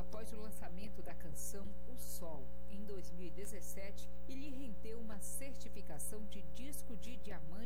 após o lançamento da canção O Sol, em 2017, e lhe rendeu uma certificação de disco de diamante